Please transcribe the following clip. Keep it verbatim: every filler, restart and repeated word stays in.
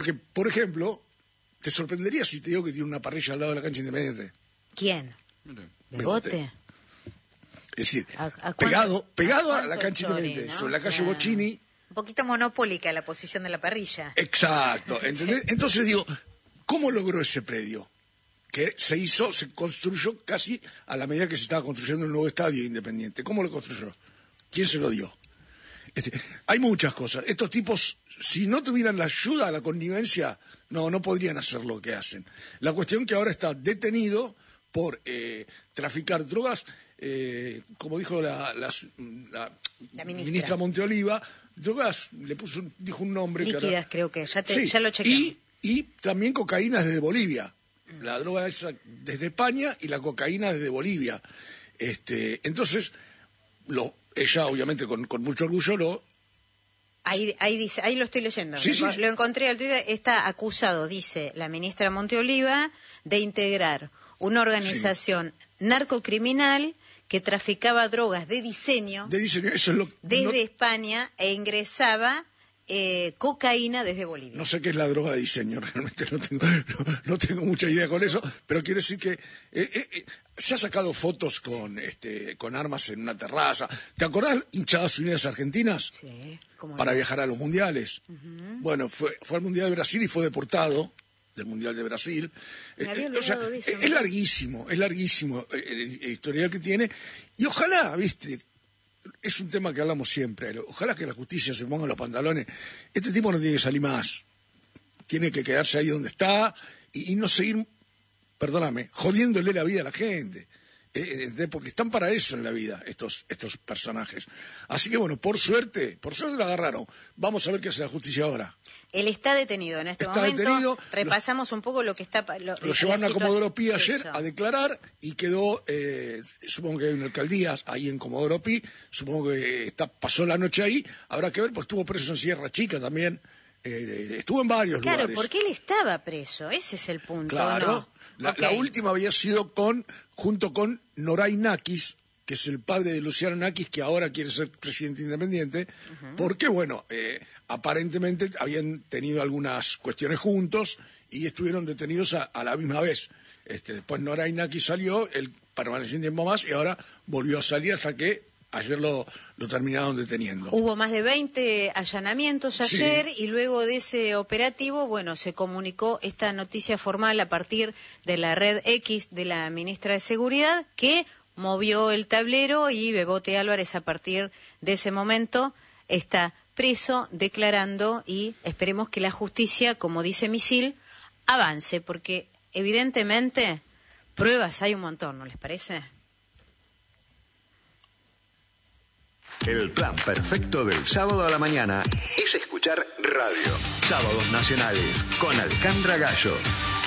Porque, por ejemplo, te sorprendería si te digo que tiene una parrilla al lado de la cancha Independiente. ¿Quién? ¿Bebote? Es decir, ¿A- a pegado, cuánto- pegado a a la cuánto cancha el Chori, Independiente, ¿no? sobre la calle Claro. Bocchini. Un poquito monopólica la posición de la parrilla. Exacto, ¿entendés? Entonces digo, ¿cómo logró ese predio? Que se hizo, se construyó casi a la medida que se estaba construyendo el nuevo estadio Independiente. ¿Cómo lo construyó? ¿Quién se lo dio? Este, hay muchas cosas. Estos tipos, si no tuvieran la ayuda, la connivencia, no, no podrían hacer lo que hacen. La cuestión que ahora está detenido por eh, traficar drogas, eh, como dijo la, la, la, La ministra. ministra Monteoliva, drogas, le puso, un- dijo un nombre. que Líquidas, ahora- creo que. Ya, te, Sí, ya lo chequeamos. y, y también cocaína desde Bolivia. La droga esa desde España y la cocaína desde Bolivia. Este, entonces, lo, ella obviamente con, con mucho orgullo lo... Ahí, ahí dice, ahí lo estoy leyendo. Sí, lo, sí. lo encontré al Twitter. Está acusado, dice la ministra Monteoliva, de integrar una organización narcocriminal que traficaba drogas de diseño De diseño, eso es lo desde no, España e ingresaba eh, cocaína desde Bolivia. no sé qué es la droga de diseño, realmente no tengo, no, no tengo mucha idea con eso, pero quiero decir que eh, eh, eh, se ha sacado fotos con este con armas en una terraza. ¿Te acordás hinchadas unidas argentinas? Sí, ¿cómo Para no? viajar a los mundiales. Bueno, fue, fue al Mundial de Brasil y fue deportado del Mundial de Brasil. Me había Eh, o sea, olvidado de eso, es, ¿no? es larguísimo, es larguísimo el, el- el historial que tiene. Y ojalá, viste, es un tema que hablamos siempre, ojalá que la justicia se ponga los pantalones. Este tipo no tiene que salir más. Tiene que quedarse ahí donde está y, y no seguir, perdóname, jodiéndole la vida a la gente. Eh, eh, porque están para eso en la vida estos estos personajes. Así que bueno, por suerte, por suerte lo agarraron. Vamos a ver qué hace la justicia ahora. Él está detenido en este Está momento. detenido. Repasamos un poco lo que está... Lo, Lo llevaron la a Comodoro Pi situación. ayer Eso. a declarar y quedó, eh, supongo que hay una alcaldía ahí en Comodoro Pi, supongo que está, pasó la noche ahí, habrá que ver, pues estuvo preso en Sierra Chica también, eh, estuvo en varios Claro, lugares. porque él estaba preso, ese es el punto, Claro, ¿no? la, Ok. la última había sido con, junto con Noray Nakis, que es el padre de Luciano Nakis, que ahora quiere ser presidente independiente, porque, bueno, eh, aparentemente habían tenido algunas cuestiones juntos y estuvieron detenidos a, a la misma vez. Este, después Noray Nakis salió, él permaneció un tiempo más y ahora volvió a salir hasta que ayer lo, lo terminaron deteniendo. Hubo más de veinte allanamientos ayer Sí. y luego de ese operativo, bueno, se comunicó esta noticia formal a partir de la red X de la ministra de Seguridad que movió el tablero y Bebote Álvarez a partir de ese momento está preso, declarando y esperemos que la justicia, como dice Misil, avance, porque evidentemente pruebas hay un montón, ¿no les parece? El plan perfecto del sábado a la mañana es escuchar radio. Sábados Nacionales con Alejandra Gallo.